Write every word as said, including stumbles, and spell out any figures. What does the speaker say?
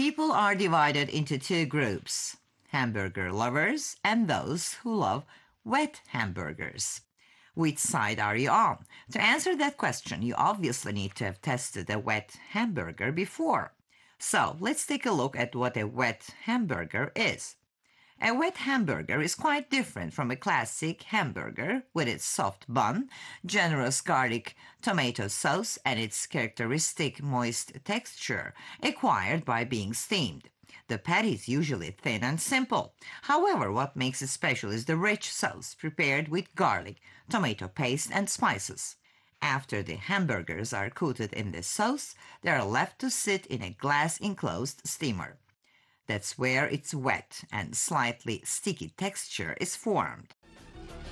People are divided into two groups: hamburger lovers and those who love wet hamburgers. Which side are you on? To answer that question, you obviously need to have tested a wet hamburger before. So let's take a look at what a wet hamburger is. A wet hamburger is quite different from a classic hamburger with its soft bun, generous garlic tomato sauce, and its characteristic moist texture acquired by being steamed. The patty is usually thin and simple. However, what makes it special is the rich sauce prepared with garlic, tomato paste, and spices. After the hamburgers are coated in this sauce, they are left to sit in a glass-enclosed steamer. That's where its wet and slightly sticky texture is formed.